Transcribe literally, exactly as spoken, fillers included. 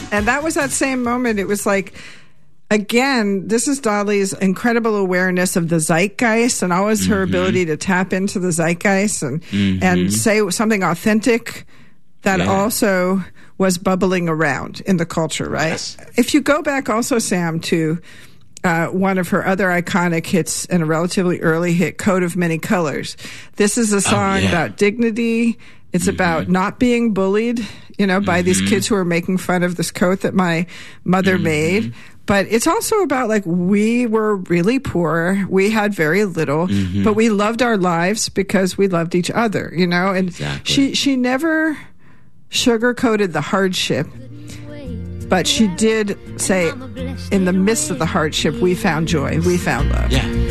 And that was that same moment. It was like, again, this is Dolly's incredible awareness of the zeitgeist and always mm-hmm. her ability to tap into the zeitgeist and, mm-hmm. and say something authentic that yeah. also was bubbling around in the culture, right? Yes. If you go back also, Sam, to uh, one of her other iconic hits and a relatively early hit, Coat of Many Colors. This is a song oh, yeah. about dignity. It's mm-hmm. about not being bullied, you know, by mm-hmm. these kids who are making fun of this coat that my mother mm-hmm. made. But it's also about, like, we were really poor. We had very little, mm-hmm. but we loved our lives because we loved each other, you know? And exactly. she, she never sugar-coated the hardship, but she did say, in the midst of the hardship, we found joy, we found love. Yeah.